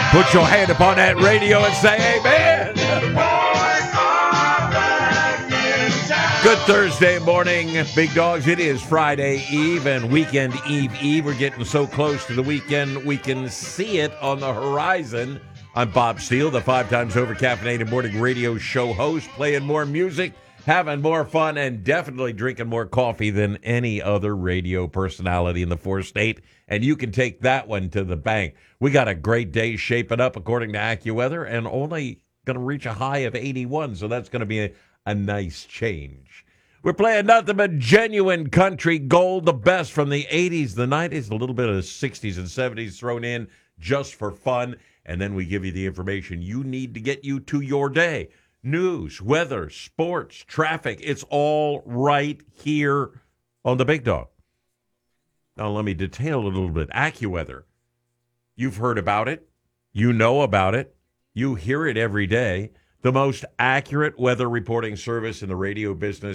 Put your hand upon that radio and say amen. Good Thursday morning, big dogs. It is Friday Eve and weekend Eve. We're getting so close to the weekend, we can see it on the horizon. I'm Bob Steele, the 5 times over caffeinated morning radio show host, playing more music, having more fun, and definitely drinking more coffee than any other radio personality in the 4-state. And you can take that one to the bank. We got a great day shaping up according to AccuWeather, and only going to reach a high of 81, so that's going to be a nice change. We're playing nothing but genuine country gold, the best from the 80s, the 90s, a little bit of the 60s and 70s thrown in just for fun, and then we give you the information you need to get you to your day. News, weather, sports, traffic, it's all right here on the Big Dog. Now let me detail a little bit. AccuWeather, you've heard about it, you know about it, you hear it every day. The most accurate weather reporting service in the radio business.